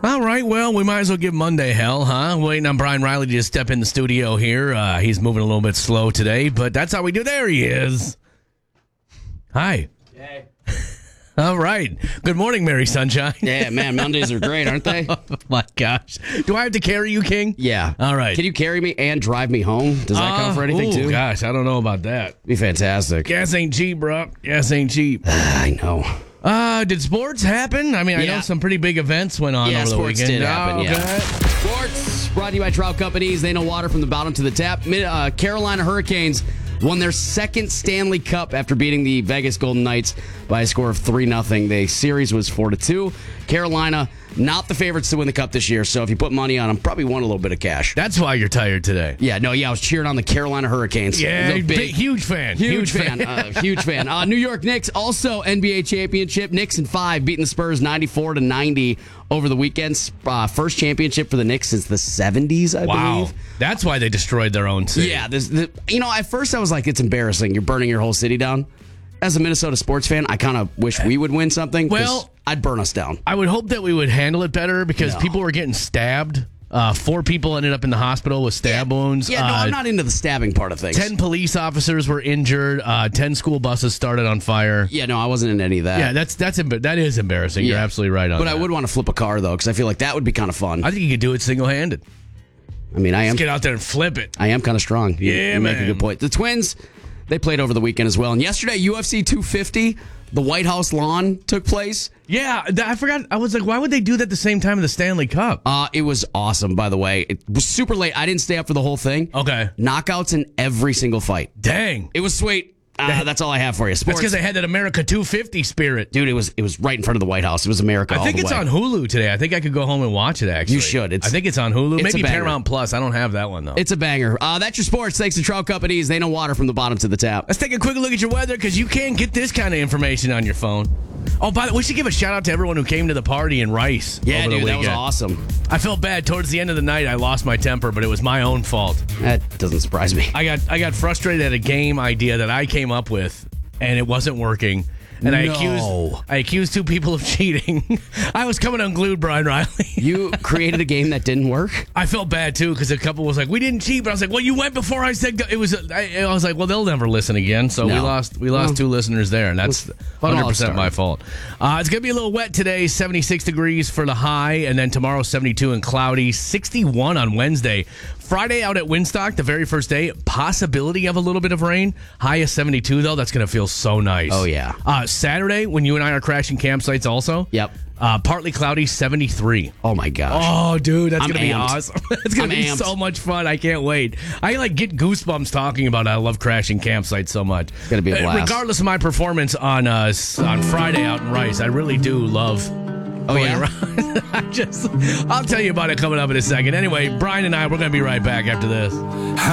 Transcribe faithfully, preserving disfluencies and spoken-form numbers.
All right, well, we might as well give Monday hell, huh? Waiting on Brian Riley to just step in the studio here. Uh, he's moving a little bit slow today, but that's how we do. There he is. Hi. Hey. All right. Good morning, Mary Sunshine. Yeah, man, Mondays are great, aren't they? Oh, my gosh. Do I have to carry you, King? Yeah. All right. Can you carry me and drive me home? Does that uh, count for anything, ooh, too? Gosh, I don't know about that. Be fantastic. Gas ain't cheap, bro. Gas ain't cheap. I know. Uh, did sports happen? I mean, I Yeah. know some pretty big events went on Yeah, over the sports weekend. did happen, Oh, yeah. okay. Sports brought to you by Trout Companies. They know water from the bottom to the tap. Mid- uh, Carolina Hurricanes won their second Stanley Cup after beating the Vegas Golden Knights by a score of three nothing. The series was four to two. Carolina, not the favorites to win the Cup this year, so if you put money on them, probably won a little bit of cash. That's why you're tired today. Yeah, no, yeah, I was cheering on the Carolina Hurricanes. Yeah, The big, huge fan. Huge, fan. uh, huge fan. Uh, New York Knicks, also N B A championship. Knicks in five, beating the Spurs ninety-four to ninety over the weekend. Uh, first championship for the Knicks since the seventies, I Wow. believe. That's why they destroyed their own city. Yeah, this, the, you know, at first I was like, it's embarrassing. You're burning your whole city down. As a Minnesota sports fan, I kind of wish we would win something. 'cause Well, I'd burn us down. I would hope that we would handle it better because No. people were getting stabbed. Uh, four people ended up in the hospital with stab wounds. Yeah, no, uh, I'm not into the stabbing part of things. Ten police officers were injured. Uh, ten school buses started on fire. Yeah, no, I wasn't in any of that. Yeah, that's that's embar- that is embarrassing. You're Yeah. absolutely right on But that. I would want to flip a car, though, because I feel like that would be kind of fun. I think you could do it single handed. I mean, I am Let's get out there and flip it. I am kind of strong. You, Yeah, you make a man. good point. The Twins, they played over the weekend as well. And yesterday, U F C two fifty, the White House lawn took place. Yeah, th- I forgot. I was like, why would they do that at the same time of the Stanley Cup? Uh, it was awesome, by the way. It was super late. I didn't stay up for the whole thing. Okay. Knockouts in every single fight. Dang. It was sweet. Uh, that's all I have for you. That's Sports. because they had that America two fifty spirit. Dude, it was it was right in front of the White House. It was America I all think the it's way. on Hulu today. I think I could go home and watch it, actually. You should. It's- I think it's on Hulu. it's a Maybe banger. Paramount Plus. I don't have that one, though. It's a banger. Uh, that's your sports. Thanks to Trout Companies. They know water from the bottom to the tap. Let's take a quick look at your weather because you can't get this kind of information on your phone. Oh, by the way, we should give a shout out to everyone who came to the party in Rice. Yeah, over the dude, that was weekend. awesome. I felt bad towards the end of the night. I lost my temper, but it was my own fault. That doesn't surprise me. I got I got frustrated at a game idea that I came up with, and it wasn't working. And I No. accused I accused two people of cheating. I was coming unglued, Brian Riley. You created a game that didn't work? I felt bad too because a couple was like, "We didn't cheat," but I was like, "Well, you went before I said go. It was." I, I was like, "Well, they'll never listen again." So we No. lost. We lost Well, two listeners there, and that's fun one hundred all percent my started. fault. Uh, it's gonna be a little wet today. seventy-six degrees for the high, and then tomorrow seventy-two and cloudy. sixty-one on Wednesday. Friday out at Winstock, the very first day. Possibility of a little bit of rain. High is seventy-two though. That's gonna feel so nice. Oh, yeah. Uh, Saturday when you and I are crashing campsites, also. Yep. Uh, partly cloudy, seventy-three. Oh, my gosh. Oh, dude, that's I'm gonna be amped. awesome. It's gonna I'm be amped. so much fun. I can't wait. I like get goosebumps talking about it. I love crashing campsites so much. It's gonna be a blast. Regardless of my performance on uh, s- on Friday out in Rice, I really do love. Oh, going yeah? around. I just, I'll tell you about it coming up in a second. Anyway, Brian and I, we're gonna be right back after this.